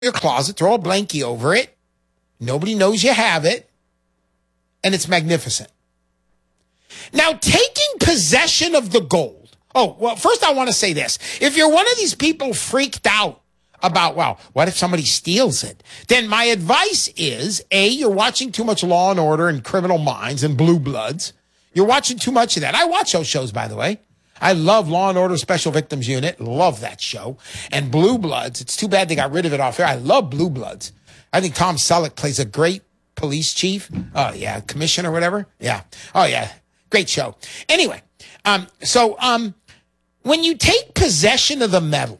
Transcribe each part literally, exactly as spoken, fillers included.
your closet, throw a blankie over it. Nobody knows you have it. And it's magnificent. Now, taking possession of the gold. Oh, well, first I want to say this. If you're one of these people freaked out about, well, what if somebody steals it? Then my advice is, A, you're watching too much Law and Order and Criminal Minds and Blue Bloods. You're watching too much of that. I watch those shows, by the way. I love Law and Order Special Victims Unit. Love that show. And Blue Bloods. It's too bad they got rid of it off air. I love Blue Bloods. I think Tom Selleck plays a great police chief. Oh, yeah. Commissioner or whatever. Yeah. Oh, yeah. Great show. Anyway, um, so um, when you take possession of the metal,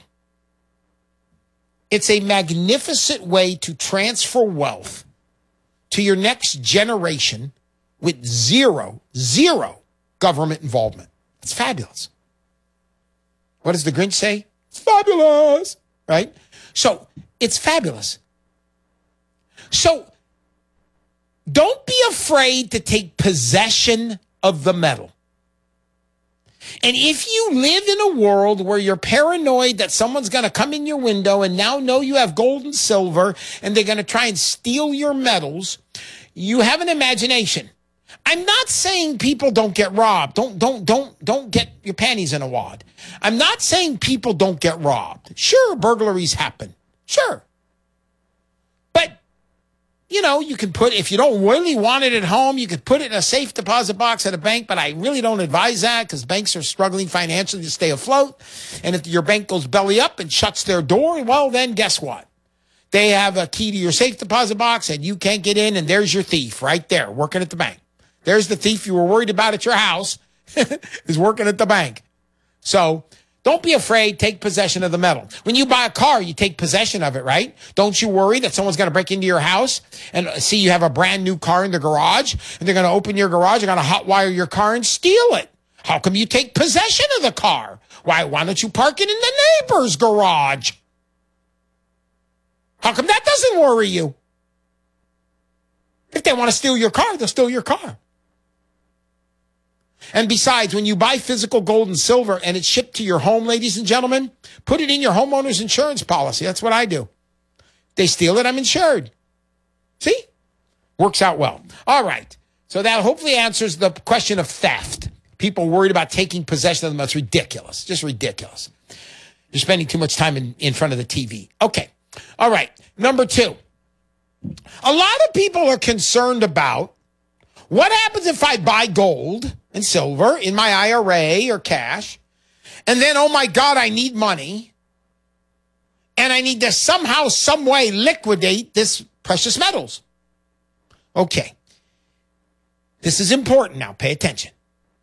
it's a magnificent way to transfer wealth to your next generation with zero, zero government involvement. It's fabulous. What does the Grinch say? It's fabulous, right? So it's fabulous. So don't be afraid to take possession of the metal. And if you live in a world where you're paranoid that someone's going to come in your window and now know you have gold and silver and they're going to try and steal your metals, you have an imagination. I'm not saying people don't get robbed. Don't, don't, don't, don't get your panties in a wad. I'm not saying people don't get robbed. Sure, burglaries happen. Sure. But, you know, you can put, if you don't really want it at home, you could put it in a safe deposit box at a bank, but I really don't advise that because banks are struggling financially to stay afloat. And if your bank goes belly up and shuts their door, well, then guess what? They have a key to your safe deposit box and you can't get in, and there's your thief right there working at the bank. There's the thief you were worried about at your house is working at the bank. So don't be afraid. Take possession of the metal. When you buy a car, you take possession of it, right? Don't you worry that someone's going to break into your house and see you have a brand new car in the garage and they're going to open your garage, they're going to hotwire your car and steal it. How come you take possession of the car? Why, why don't you park it in the neighbor's garage? How come that doesn't worry you? If they want to steal your car, they'll steal your car. And besides, when you buy physical gold and silver and it's shipped to your home, ladies and gentlemen, put it in your homeowner's insurance policy. That's what I do. They steal it, I'm insured. See? Works out well. All right. So that hopefully answers the question of theft. People worried about taking possession of them. That's ridiculous. Just ridiculous. You're spending too much time in, in front of the T V. Okay. All right. Number two. A lot of people are concerned about what happens if I buy gold and silver in my I R A or cash, and then, oh my God, I need money, and I need to somehow, some way liquidate this precious metals. Okay. This is important now. Pay attention.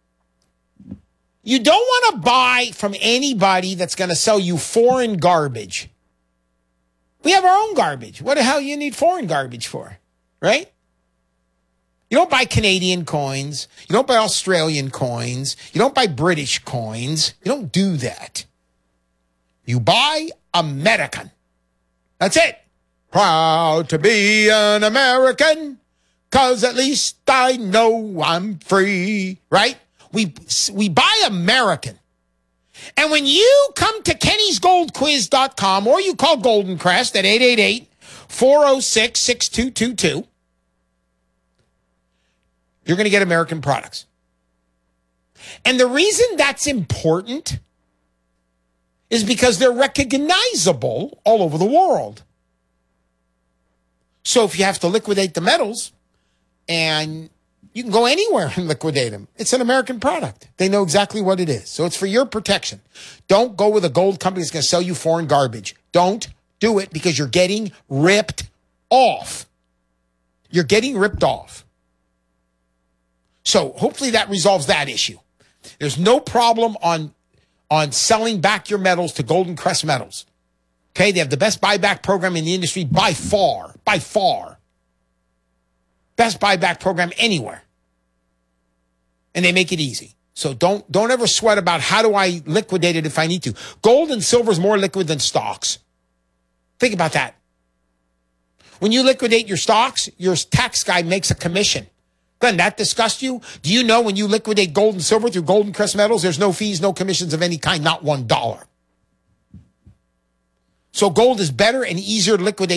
You don't want to buy from anybody that's going to sell you foreign garbage. We have our own garbage. What the hell you need foreign garbage for, right? You don't buy Canadian coins. You don't buy Australian coins. You don't buy British coins. You don't do that. You buy American. That's it. Proud to be an American, 'cause at least I know I'm free, right? We, we buy American. And when you come to Kennys Gold Quiz dot com or you call Golden Crest at eight eight eight, four oh six, six two two two, you're going to get American products. And the reason that's important is because they're recognizable all over the world. So if you have to liquidate the metals, and you can go anywhere and liquidate them, it's an American product. They know exactly what it is. So it's for your protection. Don't go with a gold company that's going to sell you foreign garbage. Don't do it, because you're getting ripped off. You're getting ripped off. So hopefully that resolves that issue. There's no problem on, on selling back your metals to Golden Crest Metals. Okay, they have the best buyback program in the industry by far, by far. Best buyback program anywhere. And they make it easy. So don't, don't ever sweat about how do I liquidate it if I need to. Gold and silver is more liquid than stocks. Think about that. When you liquidate your stocks, your tax guy makes a commission. Doesn't that disgust you? Do you know when you liquidate gold and silver through Golden Crest Metals, there's no fees, no commissions of any kind, not one dollar. So gold is better and easier to liquidate